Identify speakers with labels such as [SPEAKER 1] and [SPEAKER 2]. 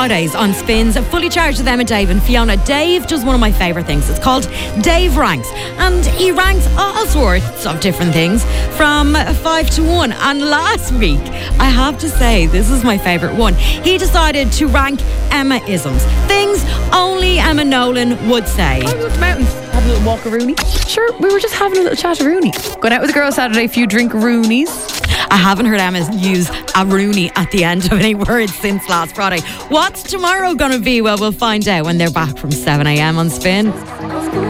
[SPEAKER 1] Fridays on Spins, fully charged with Emma, Dave and Fiona. Dave does one of my favourite things. It's called Dave Ranks, and he ranks all sorts of different things from 5 to 1. And last week, I have to say, this is my favourite one. He decided to rank Emma-isms, things only Emma Nolan would say.
[SPEAKER 2] I went to the mountains, had a little walk of Rooney. Sure, we were just having a little chat of Rooney. Going out with the girls Saturday, a few drink Roonies.
[SPEAKER 1] I haven't heard Emma use a Rooney at the end of any words since last Friday. What's tomorrow going to be? Well, we'll find out when they're back from 7 a.m. on Spin.